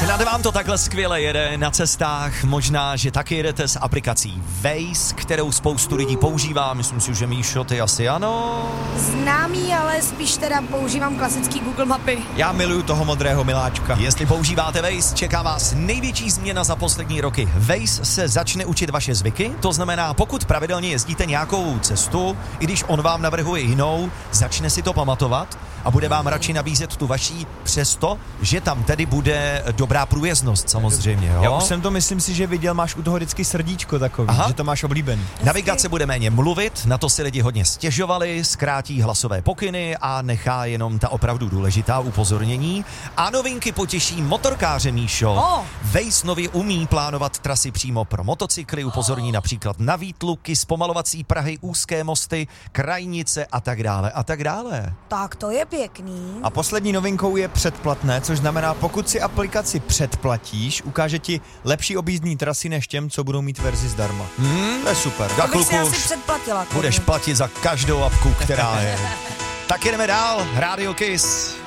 Snad vám to takhle skvěle jede na cestách, možná, že taky jedete s aplikací Waze, kterou spoustu lidí používá, myslím si, že Míšo, ty asi ano. Známý, ale spíš teda používám klasický Google mapy. Já miluju toho modrého miláčka. Jestli používáte Waze, čeká vás největší změna za poslední roky. Waze se začne učit vaše zvyky, to znamená, pokud pravidelně jezdíte nějakou cestu, i když on vám navrhuje jinou, začne si to pamatovat a bude vám radši nabízet tu vaší, přesto, že tam tedy bude dobrá průjezdnost samozřejmě. Jo? Já už jsem to, myslím si, že viděl, máš u toho vždycky srdíčko takový, že to máš oblíbený. Navigace bude méně mluvit, na to si lidi hodně stěžovali, zkrátí hlasové pokyny a nechá jenom ta opravdu důležitá upozornění. A novinky potěší motorkáře, Míšo. Waze nově umí plánovat trasy přímo pro motocykly, upozorní například na výtluky, zpomalovací prahy, úzké mosty, krajnice a tak dále a tak dále. Tak to je pěkný. A poslední novinkou je předplatné, což znamená, pokud si aplikaci předplatíš, ukáže ti lepší objízdní trasy než těm, co budou mít verzi zdarma. To je super. To bych si asi předplatila. Budeš platit za každou apku, která je. Tak jdeme dál. Radio Kiss.